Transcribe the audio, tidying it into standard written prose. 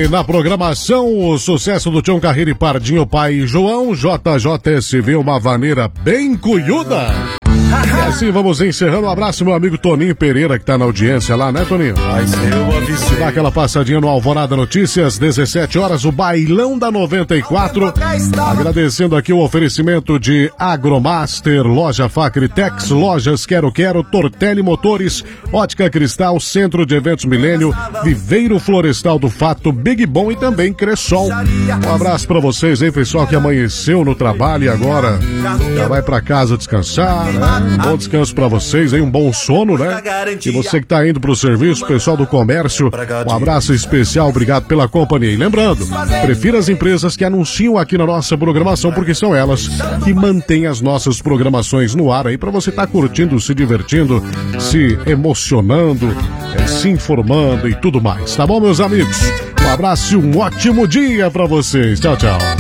E na programação, o sucesso do Tião Carreiro e Pardinho, Pai e João, JJSV, uma vaneira bem cunhuda. E assim vamos encerrando. Um abraço, meu amigo Toninho Pereira, que tá na audiência lá, né, Toninho? Dá aquela passadinha no Alvorada Notícias, 17 horas, o Bailão da 94. Agradecendo aqui o oferecimento de Agromaster, Loja Facritex, Lojas Quero Quero, Tortelli Motores, Ótica Cristal, Centro de Eventos Milênio, Viveiro Florestal do Fato, Big Bom e também Cressol. Um abraço pra vocês aí, pessoal que amanheceu no trabalho e agora já vai pra casa descansar, né? Um bom descanso pra vocês aí, um bom sono, né? E você que tá indo pro serviço, pessoal do comércio, um abraço especial, obrigado pela companhia. E lembrando, prefira as empresas que anunciam aqui na nossa programação, porque são elas que mantêm as nossas programações no ar aí, pra você tá curtindo, se divertindo, se emocionando, se informando e tudo mais. Tá bom, meus amigos? Um abraço e um ótimo dia pra vocês. Tchau, tchau.